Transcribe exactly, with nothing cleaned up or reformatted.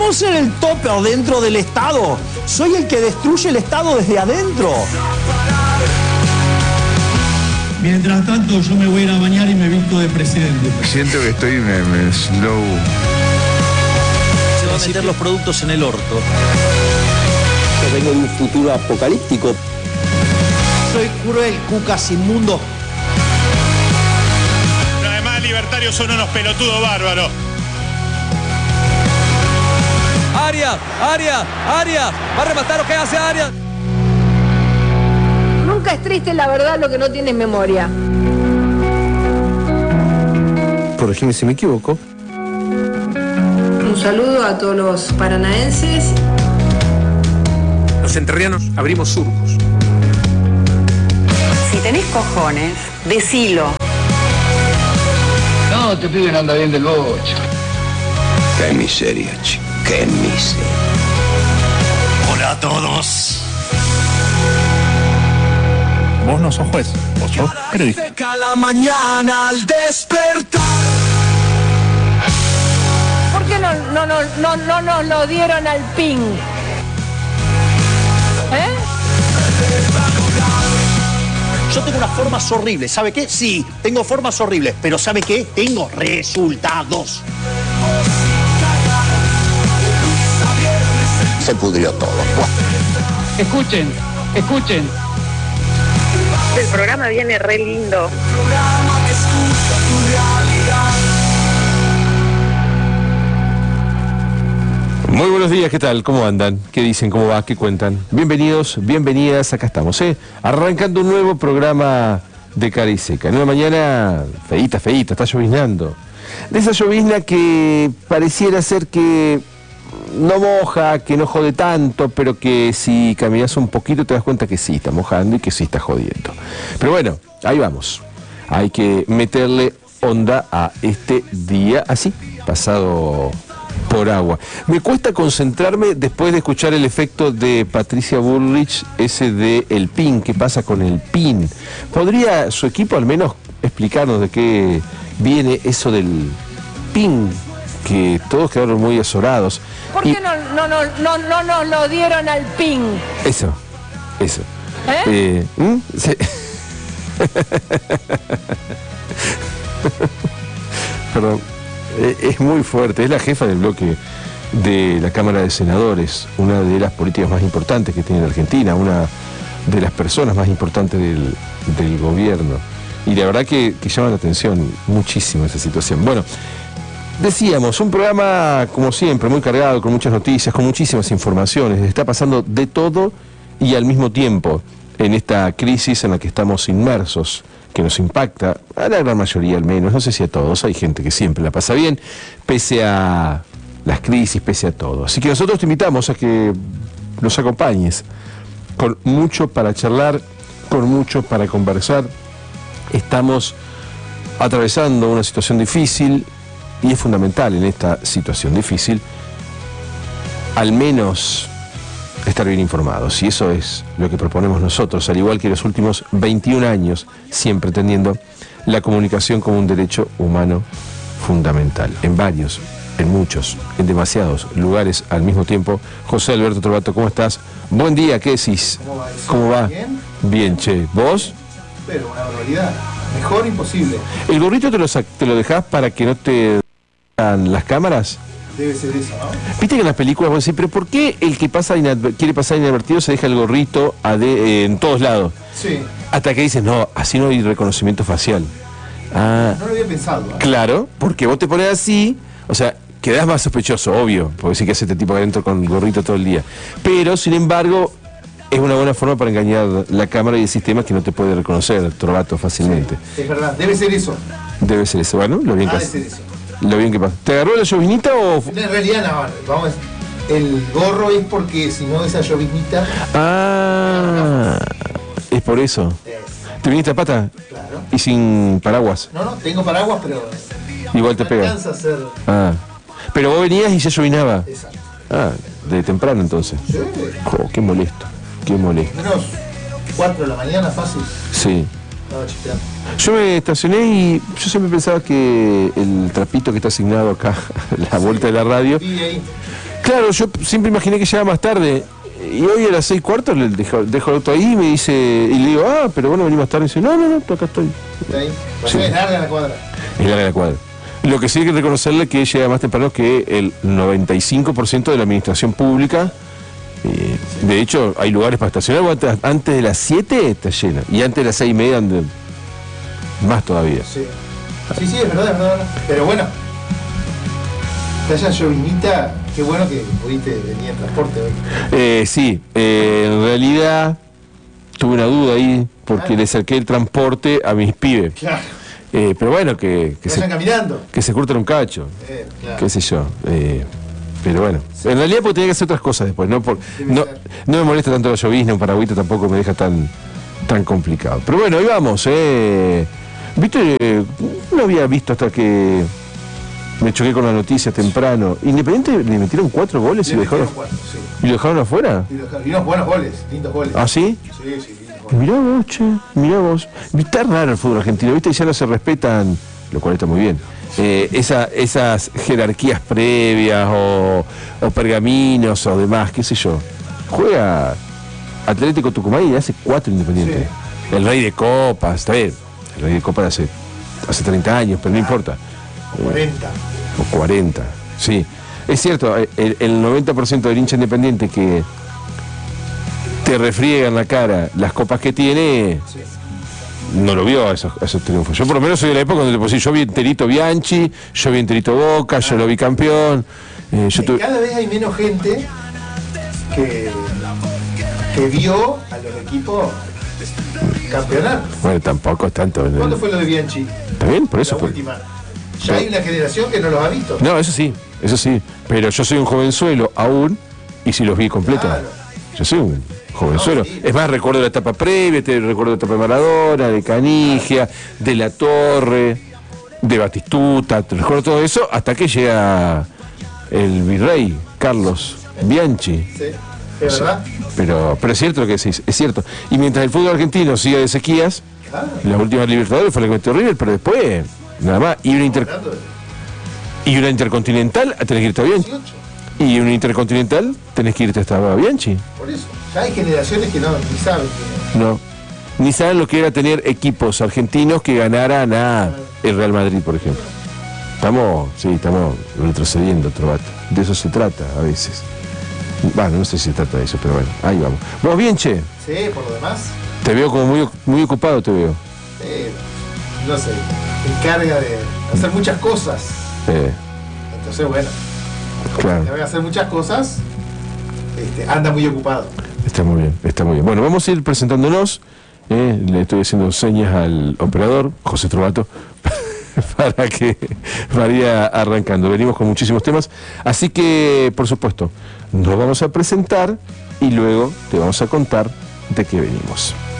¿Cómo ser el topper dentro del Estado? Soy el que destruye el Estado desde adentro. Mientras tanto, yo me voy a ir a bañar y me visto de presidente. Siento que estoy en, en slow. Se van a meter los productos en el orto. Yo vengo de un futuro apocalíptico. Soy cruel, cucas inmundo. Pero además, libertarios son unos pelotudos bárbaros. Arias, Arias, Arias, va a rematar lo que hace Arias. Nunca es triste la verdad lo que no tienes memoria. Corregime si me equivoco. Un saludo a todos los paranaenses. Los entrerrianos abrimos surcos. Si tenés cojones, decilo. No, te piden anda bien del bocho. Qué miseria, chico. Qué miseria. Hola a todos. Vos no sos juez, vos sos periodista. La mañana al despertar. ¿Por qué no, no, no, no, no nos lo dieron al pin? ¿Eh? Yo tengo unas formas horribles, ¿sabe qué? Sí, tengo formas horribles, pero ¿sabe qué? Tengo resultados. Se pudrió todo. Escuchen, escuchen. El programa viene re lindo. Muy buenos días, ¿qué tal? ¿Cómo andan? ¿Qué dicen? ¿Cómo va? ¿Qué cuentan? Bienvenidos, bienvenidas, acá estamos, ¿eh? Arrancando un nuevo programa de Cara y Seca. En una mañana feíta, feíta, está lloviznando. De esa llovizna que pareciera ser que no moja, que no jode tanto, pero que si caminas un poquito te das cuenta que sí está mojando y que sí está jodiendo. Pero bueno, ahí vamos. Hay que meterle onda a este día así, pasado por agua. Me cuesta concentrarme después de escuchar el efecto de Patricia Bullrich, ese de el pin. ¿Qué pasa con el pin? ¿Podría su equipo al menos explicarnos de qué viene eso del pin? Que todos quedaron muy azorados. ¿Por y... qué no, no, no, no, no nos lo dieron al pin? Eso, eso. ¿Eh? Eh, ¿Mm? Sí. Perdón. Eh, es muy fuerte. Es la jefa del bloque de la Cámara de Senadores, una de las políticas más importantes que tiene la Argentina, una de las personas más importantes del, del gobierno. Y la verdad que, que llama la atención muchísimo esa situación. Bueno, decíamos, un programa como siempre, muy cargado, con muchas noticias, con muchísimas informaciones. Está pasando de todo y al mismo tiempo en esta crisis en la que estamos inmersos, que nos impacta, a la gran mayoría al menos, no sé si a todos, hay gente que siempre la pasa bien, pese a las crisis, pese a todo. Así que nosotros te invitamos a que nos acompañes, con mucho para charlar, con mucho para conversar. Estamos atravesando una situación difícil y es fundamental en esta situación difícil, al menos estar bien informados, y eso es lo que proponemos nosotros, al igual que los últimos veintiún años, siempre entendiendo la comunicación como un derecho humano fundamental, en varios, en muchos, en demasiados lugares al mismo tiempo. José Alberto Trovato, ¿cómo estás? Buen día, ¿qué decís? ¿Cómo va eso? ¿Cómo va? ¿Bien? Bien, che. ¿Vos? Pero una barbaridad, mejor imposible. ¿El gorrito te lo, te lo dejás para que no te dan las cámaras? Debe ser eso, ¿no? Viste que en las películas vos decís, pero ¿por qué el que pasa quiere pasar inadvertido se deja el gorrito a de, eh, en todos lados? Sí. Hasta que dices, no, así no hay reconocimiento facial. Ah, no lo había pensado. ¿eh? Claro, porque vos te pones así, o sea, quedás más sospechoso, obvio, porque sí que hace este tipo adentro con el gorrito todo el día. Pero, sin embargo, es una buena forma para engañar la cámara y el sistema que no te puede reconocer, Trovato, fácilmente. Sí, es verdad, debe ser eso. Debe ser eso, bueno, lo bien ah, que debe ser eso. Lo bien que pasa. ¿Te agarró la llovinita o...? No, en realidad no, vamos, el gorro es porque si no esa llovinita... Ah, es por eso. ¿Te viniste a pata? Claro. ¿Y sin paraguas? No, no, tengo paraguas, pero... Igual te no pega. alcanza a hacer... Ah, pero vos venías y ya llovinaba. Exacto. Ah, de temprano entonces. Sí. Oh, qué molesto, qué molesto. Menos cuatro de la mañana, fácil. Sí. Estaba chispeando. Yo me estacioné y yo siempre pensaba que el trapito que está asignado acá, a la sí, vuelta de la radio, ahí. Claro, yo siempre imaginé que llegaba más tarde. Y hoy a las seis cuartos le dejo, dejo el auto ahí y me dice, y le digo, ah, pero bueno, venís más tarde. Y dice, no, no, no, acá estoy. ¿Está ahí? Sí. Es larga la cuadra. Es larga la cuadra. Lo que sí hay que reconocerle que llega más temprano que el noventa y cinco por ciento de la administración pública. Eh, de hecho, hay lugares para estacionar. Antes, antes de las siete está llena. Y antes de las seis y media, más todavía. Sí. sí, sí, es verdad, es verdad. Pero bueno, que haya llovinita, qué bueno que pudiste venir en transporte hoy. Eh, sí, eh, en realidad tuve una duda ahí porque claro. le acerqué el transporte a mis pibes. Claro. Eh, pero bueno, que, que, se, caminando. que se curten un cacho. Eh, claro. Qué sé yo. Eh, pero bueno, sí. En realidad porque tenía que hacer otras cosas después. No, por, no, no me molesta tanto la llovizna, un paragüita tampoco me deja tan, tan complicado. Pero bueno, ahí vamos. Eh. Viste, no había visto hasta que me choqué con la noticia temprano. Independiente le metieron cuatro goles y lo dejaron, cuatro, sí. ¿Y lo dejaron afuera? Y, lo, y unos buenos goles, lindos goles. ¿Ah, sí? Sí, sí. Mirá vos, che, mirá vos. Está raro el fútbol argentino, viste, ya no se respetan, lo cual está muy bien, eh, esa, esas jerarquías previas o, o pergaminos o demás, qué sé yo. Juega Atlético Tucumán y hace cuatro Independientes. Sí. El rey de copas, está bien, el rey de copas hace, hace treinta años, pero no importa. cuarenta. Eh, o cuarenta, sí. Es cierto, el, el noventa por ciento del hincha independiente que te refriega en la cara las copas que tiene, sí. no lo vio a esos, a esos triunfos. Yo por lo menos soy de la época donde pues, yo vi enterito Bianchi, yo vi enterito Boca, ah. yo lo vi campeón. Eh, yo tuve... Cada vez hay menos gente que, que vio a los equipos campeonar. Bueno, tampoco es tanto. ¿Cuándo fue lo de Bianchi? Está bien, por eso. La fue. última. Ya hay una generación que no los ha visto. No, eso sí, eso sí. Pero yo soy un jovenzuelo aún y si los vi completos. Claro. Yo soy un jovenzuelo. No, sí. Es más, recuerdo la etapa previa, te recuerdo la etapa de Maradona, de Canigia, de La Torre, de Batistuta, te recuerdo todo eso hasta que llega el virrey Carlos Bianchi. Sí, es verdad. Sí. Pero, pero es cierto lo que decís, es cierto. Y mientras el fútbol argentino sigue de sequías, claro. La última Libertadores fue la que metió River, pero después, nada más. Y una, inter... y una intercontinental, tenés que irte a Bianchi. Y una intercontinental, tenés que irte hasta Bianchi. Por eso. Ya hay generaciones que no, ni saben. Que... No, ni saben lo que era tener equipos argentinos que ganaran a el Real Madrid, por ejemplo. Estamos, sí, estamos retrocediendo, Trovato. De eso se trata a veces. Bueno, no sé si se trata de eso, pero bueno, ahí vamos. ¿Vos bien, che? Sí, por lo demás. Te veo como muy, muy ocupado, te veo. Sí, no sé, te encarga de hacer muchas cosas. Eh. Entonces, bueno, claro. Te voy a hacer muchas cosas, este, anda muy ocupado. Está muy bien, está muy bien. Bueno, vamos a ir presentándonos. Eh, le estoy haciendo señas al operador, José Trovato, para que vaya arrancando. Venimos con muchísimos temas, así que, por supuesto, nos vamos a presentar y luego te vamos a contar de qué venimos.